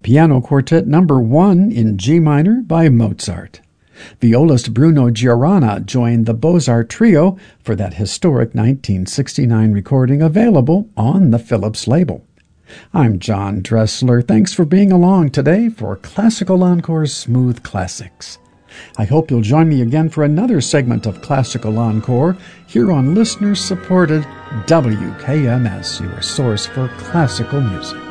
Piano Quartet Number 1 in G minor by Mozart. Violist Bruno Giorana joined the Beaux-Arts Trio for that historic 1969 recording available on the Philips label. I'm John Dressler. Thanks for being along today for Classical Encore's Smooth Classics. I hope you'll join me again for another segment of Classical Encore here on listener-supported WKMS, your source for classical music.